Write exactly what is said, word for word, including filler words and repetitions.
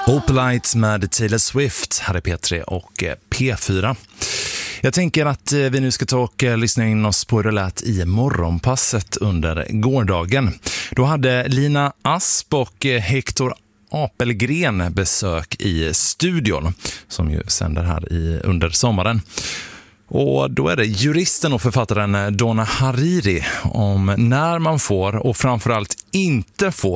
Opalite med Taylor Swift, här är P tre och P fyra. Jag tänker att vi nu ska ta och lyssna in oss på hur det lät i morgonpasset under gårdagen. Då hade Lina Asp och Hector Apelgren besök i studion som ju sänder här i, under sommaren. Och då är det juristen och författaren Donna Hariri om när man får och framförallt inte får